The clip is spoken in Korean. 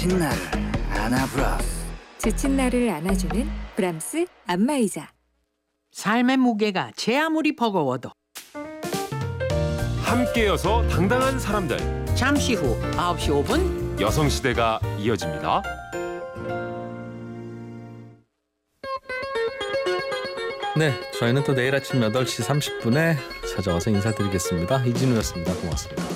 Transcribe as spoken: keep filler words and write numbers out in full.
지친 나를 안아브라스. 지친 나를 안아주는 브람스 안마의자. 삶의 무게가 제 아무리 버거워도 함께여서 당당한 사람들. 잠시 후 아홉 시 오 분 여성시대가 이어집니다. 네, 저희는 또 내일 아침 여덟 시 삼십 분에 찾아와서 인사드리겠습니다. 이진우였습니다. 고맙습니다.